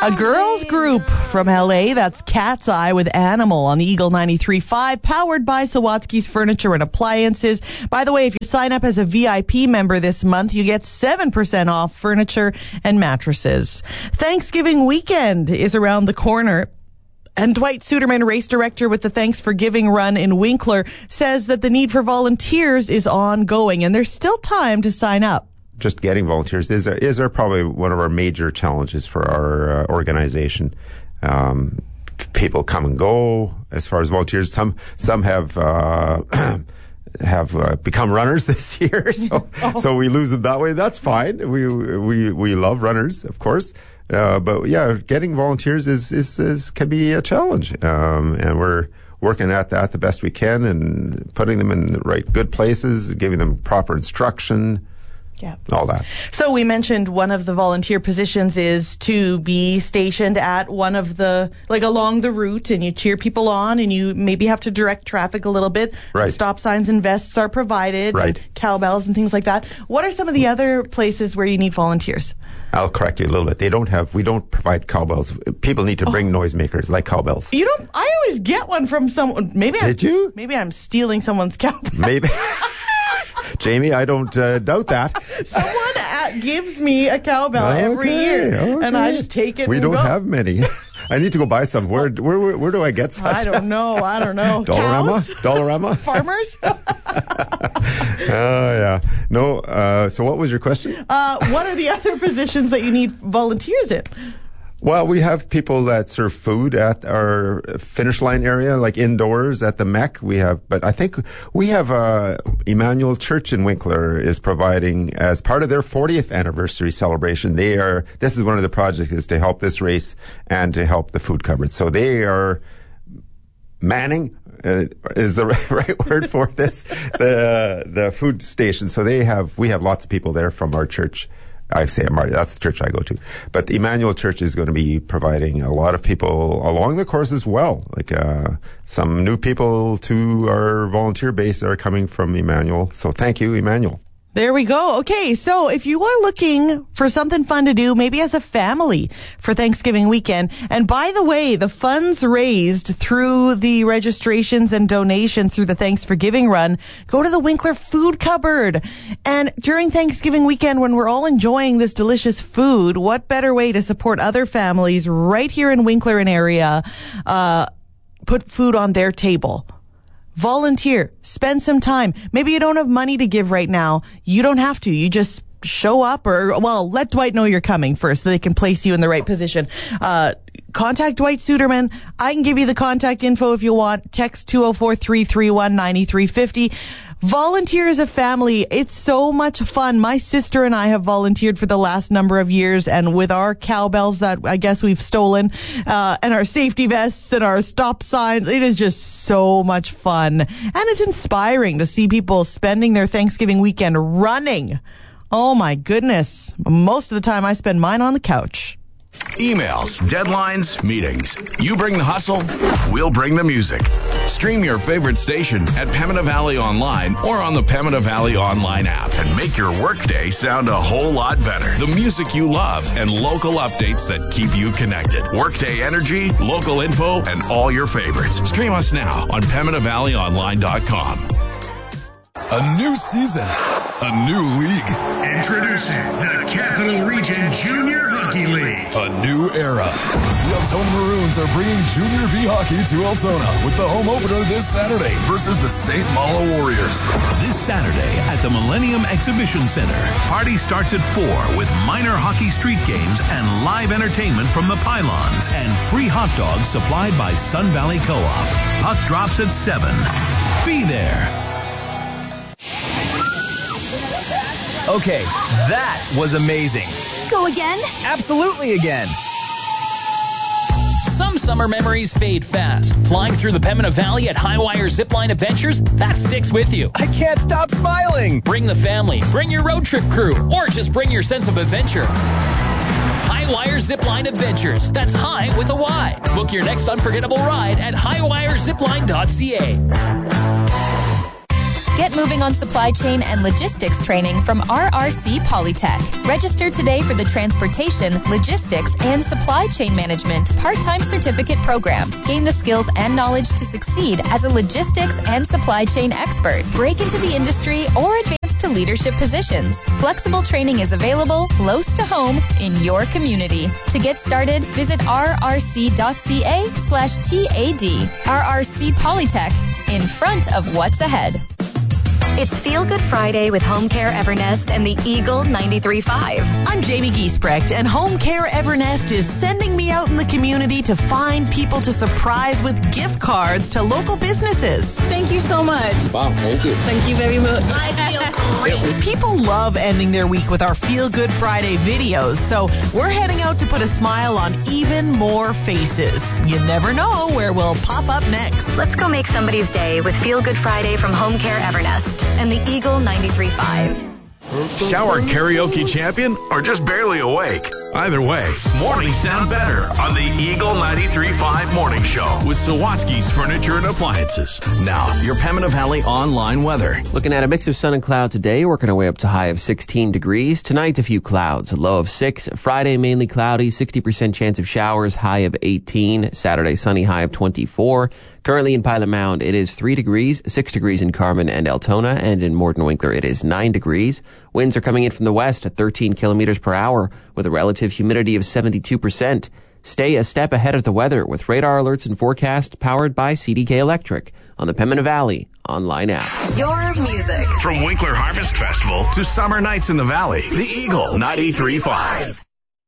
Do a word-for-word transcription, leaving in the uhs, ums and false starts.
A girls group from L A, that's Cat's Eye with Animal on the Eagle ninety-three point five, powered by Sawatsky's Furniture and Appliances. By the way, if you sign up as a V I P member this month, you get seven percent off furniture and mattresses. Thanksgiving weekend is around the corner. And Dwight Suderman, race director with the Thanks for Giving run in Winkler, says that the need for volunteers is ongoing and there's still time to sign up. Just getting volunteers is is our, probably one of our major challenges for our uh, organization. Um, people come and go as far as volunteers. Some some have uh, have uh, become runners this year, so oh. so we lose them that way. That's fine. We we we love runners, of course. Uh, but yeah, getting volunteers is is, is can be a challenge, um, and we're working at that the best we can and putting them in the right good places, giving them proper instruction. Yeah. All that. So we mentioned one of the volunteer positions is to be stationed at one of the, like along the route, and you cheer people on and you maybe have to direct traffic a little bit. Right. Stop signs and vests are provided. Right. And cowbells and things like that. What are some of the other places where you need volunteers? I'll correct you a little bit. They don't have, we don't provide cowbells. People need to bring oh. noisemakers like cowbells. You don't, I always get one from someone. Maybe Did I'm, you? Maybe I'm stealing someone's cowbell. Maybe. Jamie, I don't uh, doubt that. Someone at, gives me a cowbell okay, every year, okay. and I just take it. We and don't go. have many. I need to go buy some. Where, where, where, where do I get such? I don't know. I don't know. Dollarama? Dollarama? Farmers? Oh, yeah. No, uh, so what was your question? Uh, what are the other positions that you need volunteers in? Well, we have people that serve food at our finish line area, like indoors at the Mech. We have, but I think we have uh, Emmanuel Church in Winkler is providing, as part of their fortieth anniversary celebration, they are, this is one of the projects is to help this race and to help the food cupboard. So they are manning, uh, is the right word for this, the the food station. So they have, we have lots of people there from our church. I say Marty, that's the church I go to. But the Emmanuel Church is going to be providing a lot of people along the course as well. Like uh, some new people to our volunteer base are coming from Emmanuel. So thank you, Emmanuel. There we go. Okay, so if you are looking for something fun to do, maybe as a family for Thanksgiving weekend, and by the way, the funds raised through the registrations and donations through the Thanks for Giving run go to the Winkler Food Cupboard. And during Thanksgiving weekend, when we're all enjoying this delicious food, what better way to support other families right here in Winkler and area, uh, put food on their table? Volunteer. Spend some time. Maybe you don't have money to give right now. You don't have to. You just show up or, well, let Dwight know you're coming first so they can place you in the right position. Uh, contact Dwight Suderman. I can give you the contact info if you want. Text two oh four, three three one, nine three five oh. Volunteer as a family. It's so much fun. My sister and I have volunteered for the last number of years, and with our cowbells that I guess we've stolen, uh, and our safety vests and our stop signs, it is just so much fun. And it's inspiring to see people spending their Thanksgiving weekend running. Oh my goodness. Most of the time I spend mine on the couch. Emails, deadlines, meetings. You bring the hustle, we'll bring the music. Stream your favorite station at Pembina Valley Online or on the Pembina Valley Online app and make your workday sound a whole lot better. The music you love and local updates that keep you connected. Workday energy, local info, and all your favorites. Stream us now on Pembina Valley Online dot com. A new season, a new league. Introducing the Capital Region Junior Hockey League. A new era. The Altona Maroons are bringing Junior B hockey to Altona with the home opener this Saturday versus the Saint Malo Warriors. This Saturday at the Millennium Exhibition Center. Party starts at four with minor hockey street games and live entertainment from the Pylons and free hot dogs supplied by Sun Valley Co-op. Puck drops at seven. Be there. Okay, that was amazing. Go again? Absolutely again. Some summer memories fade fast. Flying through the Pembina Valley at Highwire Zipline Adventures, that sticks with you. I can't stop smiling. Bring the family, bring your road trip crew, or just bring your sense of adventure. Highwire Zipline Adventures. That's high with a Y. Book your next unforgettable ride at highwire zipline dot c a. Get moving on supply chain and logistics training from R R C Polytech. Register today for the Transportation, Logistics, and Supply Chain Management part-time certificate program. Gain the skills and knowledge to succeed as a logistics and supply chain expert. Break into the industry or advance to leadership positions. Flexible training is available close to home in your community. To get started, visit rrc.ca slash TAD. R R C Polytech, in front of what's ahead. It's Feel Good Friday with Home Care Evernest and the Eagle ninety-three point five. I'm Jamie Giesbrecht, and Home Care Evernest is sending me out in the community to find people to surprise with gift cards to local businesses. Thank you so much. Wow, thank you. Thank you very much. I feel great. People love ending their week with our Feel Good Friday videos, so we're heading out to put a smile on even more faces. You never know where we'll pop up next. Let's go make somebody's day with Feel Good Friday from Home Care Evernest and the Eagle ninety-three point five. Shower karaoke champion or just barely awake? Either way, mornings sound better on the Eagle ninety-three point five Morning Show with Sawatsky's Furniture and Appliances. Now, your Pembina Valley online weather. Looking at a mix of sun and cloud today, working our way up to high of sixteen degrees. Tonight, a few clouds, a low of six. Friday, mainly cloudy, sixty percent chance of showers, high of eighteen. Saturday, sunny, high of twenty-four. Currently in Pilot Mound, it is three degrees, six degrees in Carmen and Altona, and in Morton Winkler, it is nine degrees. Winds are coming in from the west at thirteen kilometers per hour with a relative humidity of seventy-two percent. Stay a step ahead of the weather with radar alerts and forecasts powered by C D K Electric on the Pembina Valley online app. Your music. From Winkler Harvest Festival to summer nights in the valley, the Eagle ninety-three point five.